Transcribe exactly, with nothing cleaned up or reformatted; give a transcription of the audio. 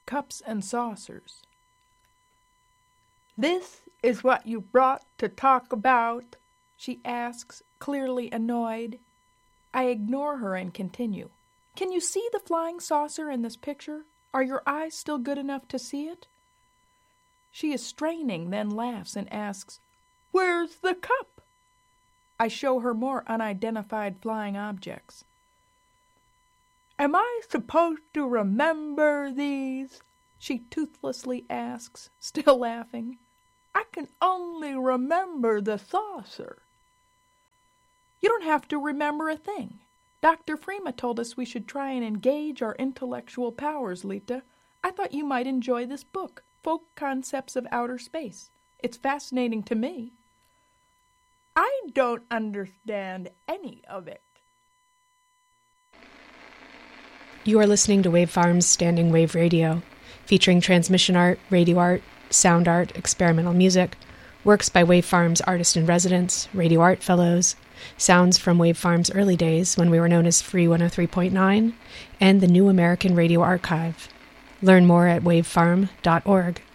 cups and saucers. "This is what you brought to talk about?" she asks, clearly annoyed. I ignore her and continue. "Can you see the flying saucer in this picture? Are your eyes still good enough to see it?" She is straining, then laughs and asks, "Where's the cup?" I show her more unidentified flying objects. "Am I supposed to remember these?" she toothlessly asks, still laughing. "I can only remember the saucer." "You don't have to remember a thing. Doctor Freema told us we should try and engage our intellectual powers, Lita. I thought you might enjoy this book, Folk Concepts of Outer Space. It's fascinating to me." "I don't understand any of it." You are listening to Wave Farm's Standing Wave Radio, featuring transmission art, radio art, sound art, experimental music, works by Wave Farm's artist-in-residence, radio art fellows, sounds from Wave Farm's early days when we were known as Free one oh three point nine, and the New American Radio Archive. Learn more at wavefarm dot org.